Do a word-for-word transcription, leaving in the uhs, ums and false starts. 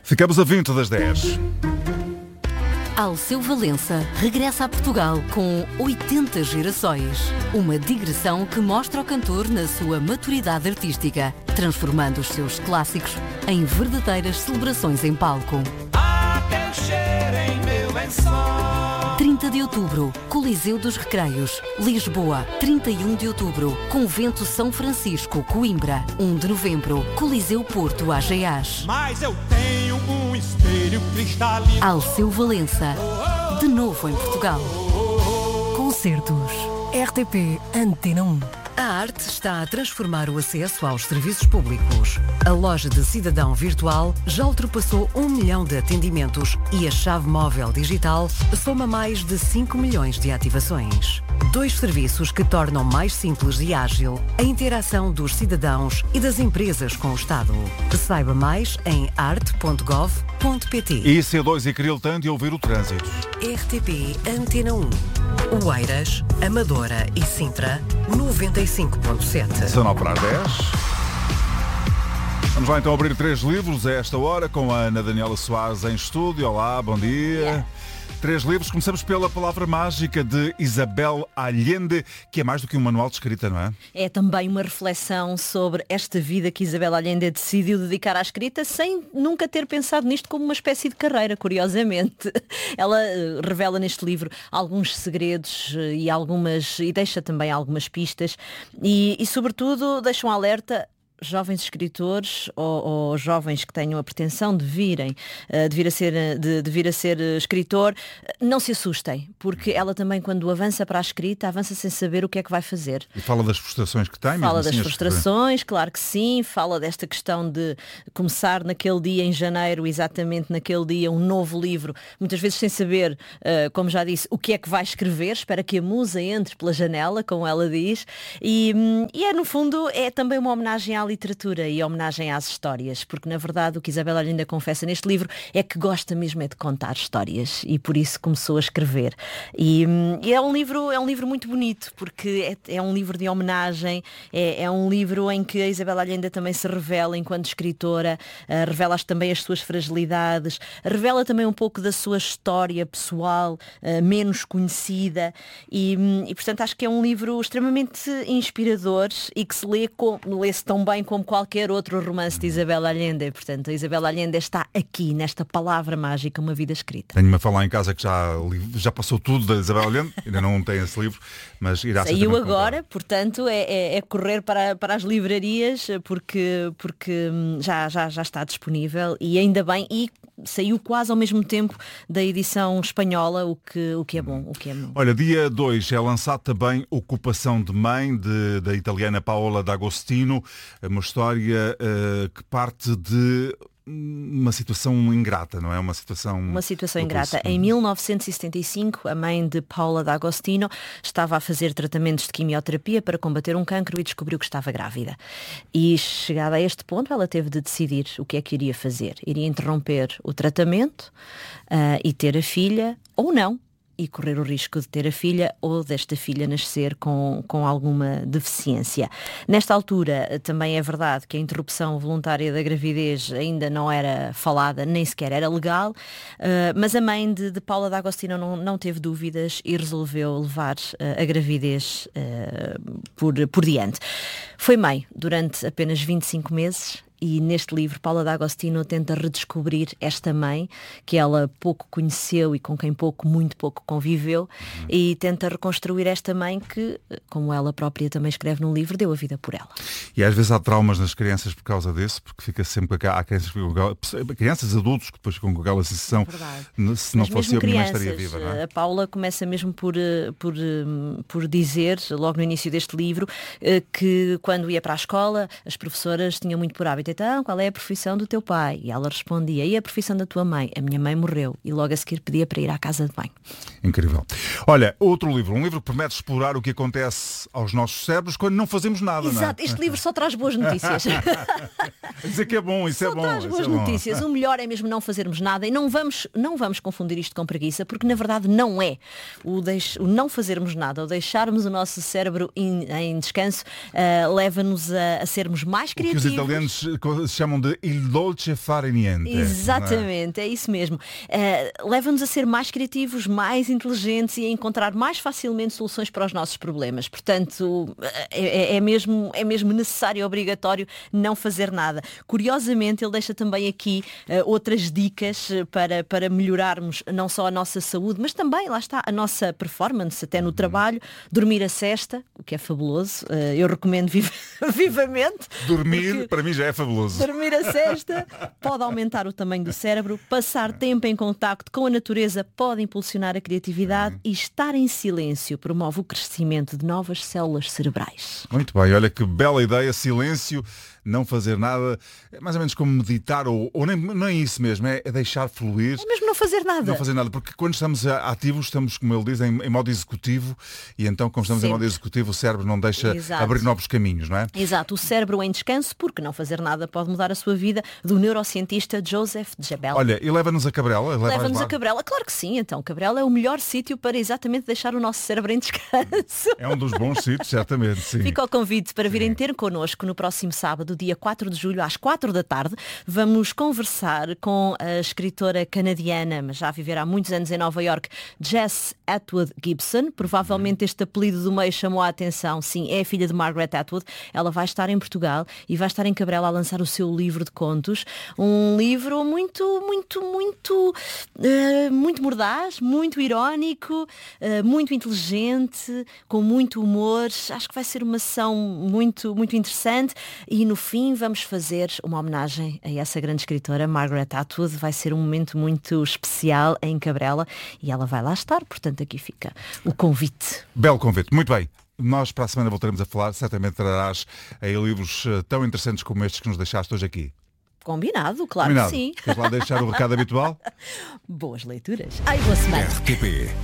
Ficamos a vinte das dez. Alceu Valença regressa a Portugal com oitenta gerações. Uma digressão que mostra o cantor na sua maturidade artística, transformando os seus clássicos em verdadeiras celebrações em palco. Há teu cheiro em meu lençol. trinta de outubro, Coliseu dos Recreios, Lisboa. trinta e um de outubro, Convento São Francisco, Coimbra. um de novembro, Coliseu Porto, Ageás. Mas eu tenho um espelho cristalino. Alceu Valença, de novo em Portugal. Concertos. R T P Antena um. A arte está a transformar o acesso aos serviços públicos. A loja de cidadão virtual já ultrapassou um milhão de atendimentos e a chave móvel digital soma mais de cinco milhões de ativações. Dois serviços que tornam mais simples e ágil a interação dos cidadãos e das empresas com o Estado. Saiba mais em arte ponto gov ponto pt. E C dois e Cril tanto e ouvir o trânsito. R T P Antena um. Oeiras, Amadora e Sintra, noventa e cinco ponto sete. dezenove para as dez. Vamos lá então abrir três livros a esta hora com a Ana Daniela Soares em estúdio. Olá, bom dia. Yeah. Três livros. Começamos pela palavra mágica de Isabel Allende, que é mais do que um manual de escrita, não é? É também uma reflexão sobre esta vida que Isabel Allende decidiu dedicar à escrita sem nunca ter pensado nisto como uma espécie de carreira, curiosamente. Ela uh, revela neste livro alguns segredos uh, e, algumas, e deixa também algumas pistas e, e sobretudo, deixa um alerta. Jovens escritores ou, ou jovens que tenham a pretensão de virem, de vir a ser, de, de vir a ser escritor, não se assustem, porque ela também, quando avança para a escrita, avança sem saber o que é que vai fazer. E fala das frustrações que tem? Fala mesmo das assim, frustrações, claro que sim, fala desta questão de começar naquele dia, em janeiro, exatamente naquele dia, um novo livro, muitas vezes sem saber, como já disse, o que é que vai escrever, espera que a musa entre pela janela, como ela diz, e, e é, no fundo, é também uma homenagem à literatura e homenagem às histórias, porque na verdade o que Isabel ainda confessa neste livro é que gosta mesmo é de contar histórias e por isso começou a escrever. E, e é um livro, é um livro muito bonito, porque é, é um livro de homenagem, é, é um livro em que a Isabel Allende também se revela enquanto escritora, uh, revela também as suas fragilidades, revela também um pouco da sua história pessoal, uh, menos conhecida e, e portanto acho que é um livro extremamente inspirador e que se lê com, lê-se tão bem como qualquer outro romance de Isabel Allende. Portanto, a Isabel Allende está aqui, nesta palavra mágica, Uma Vida Escrita. Tenho-me a falar em casa que já, já passou tudo da Isabel Allende, ainda não tem esse livro, mas irá ser Saiu agora, comprado. Portanto, é, é, é correr para, para as livrarias, porque, porque já, já, já está disponível e ainda bem, e saiu quase ao mesmo tempo da edição espanhola, o que, o que é bom. O que é bom. Olha, dia dois é lançado também Ocupação de Mãe, de, da italiana Paola D'Agostino, uma história uh, que parte de uma situação ingrata, não é? Uma situação... Uma situação ingrata. Em mil novecentos e setenta e cinco, a mãe de Paola D'Agostino estava a fazer tratamentos de quimioterapia para combater um cancro e descobriu que estava grávida. E chegada a este ponto, ela teve de decidir o que é que iria fazer. Iria interromper o tratamento uh, e ter a filha ou não. E correr o risco de ter a filha ou desta filha nascer com, com alguma deficiência. Nesta altura, também é verdade que a interrupção voluntária da gravidez ainda não era falada, nem sequer era legal, uh, mas a mãe de, de Paola D'Agostino não, não teve dúvidas e resolveu levar uh, a gravidez uh, por, por diante. Foi mãe durante apenas vinte e cinco meses. E neste livro, Paola D'Agostino tenta redescobrir esta mãe que ela pouco conheceu e com quem pouco, muito pouco conviveu, uhum. e tenta reconstruir esta mãe que, como ela própria também escreve no livro, deu a vida por ela. E às vezes há traumas nas crianças por causa disso, porque fica sempre há crianças, crianças adultos que depois ficam com aquela sensação, é se não Mas fosse eu, a minha mãe estaria viva. Não é? A Paula começa mesmo por, por, por dizer, logo no início deste livro, que quando ia para a escola, as professoras tinham muito por hábito: então, qual é a profissão do teu pai? E ela respondia: e a profissão da tua mãe? A minha mãe morreu. E logo a seguir pedia para ir à casa de banho. Incrível. Olha, outro livro, um livro que promete explorar o que acontece aos nossos cérebros quando não fazemos nada. Exato, não é? Este livro só traz boas notícias. Dizer que é bom, isso só é bom. traz boas é notícias. Bom. O melhor é mesmo não fazermos nada e não vamos, não vamos confundir isto com preguiça, porque na verdade não é. O, deix... o não fazermos nada, ou deixarmos o nosso cérebro em, em descanso, uh, leva-nos a, a sermos mais criativos. O que os italianos se chamam de il dolce fare niente. Exatamente, é? é isso mesmo. Uh, leva-nos a ser mais criativos, mais inteligentes e a encontrar mais facilmente soluções para os nossos problemas. Portanto, é, é, mesmo, é mesmo necessário e obrigatório não fazer nada. Curiosamente, ele deixa também aqui uh, outras dicas para, para melhorarmos não só a nossa saúde, mas também, lá está, a nossa performance, até no trabalho. Dormir a sesta, o que é fabuloso. Uh, eu recomendo viv- vivamente. Dormir, para mim, já é fabuloso. Dormir a sesta pode aumentar o tamanho do cérebro, passar tempo em contacto com a natureza pode impulsionar a criatividade e estar em silêncio promove o crescimento de novas células cerebrais. Muito bem, olha que bela ideia, silêncio, não fazer nada, é mais ou menos como meditar, ou, ou nem, não é isso mesmo, é, é deixar fluir. É mesmo não fazer nada. Não fazer nada, porque quando estamos ativos, estamos, como ele diz, em, em modo executivo, e então, como estamos Sempre. em modo executivo, o cérebro não deixa Exato. abrir novos caminhos, não é? Exato, o cérebro em descanso, porque não fazer nada pode mudar a sua vida, do neurocientista Joseph Jabel. Olha, e leva-nos a Cabrela? Leva-nos a Cabrela, claro que sim, então Cabrela é o melhor sítio para exatamente deixar o nosso cérebro em descanso. É um dos bons sítios, certamente, sim. Fica o convite para virem ter connosco no próximo sábado, dia quatro de julho, às quatro da tarde. Vamos conversar com a escritora canadiana, mas já a viver há muitos anos em Nova Iorque, Jess Atwood Gibson. Provavelmente este apelido do meio chamou a atenção. Sim, é a filha de Margaret Atwood. Ela vai estar em Portugal e vai estar em Cabrela a lançar o seu livro de contos. Um livro muito, muito, muito, uh, muito mordaz, muito irónico, uh, muito inteligente, com muito humor. Acho que vai ser uma sessão muito, muito interessante e no fim vamos fazer uma homenagem a essa grande escritora, Margaret Atwood. Vai ser um momento muito especial em Cabrela e ela vai lá estar, portanto aqui fica o convite. Belo convite, muito bem. Nós para a semana voltaremos a falar, certamente trarás aí livros tão interessantes como estes que nos deixaste hoje aqui. Combinado, claro Combinado. que sim. Queres lá deixar o recado habitual? Boas leituras. Ai, boa semana. R T P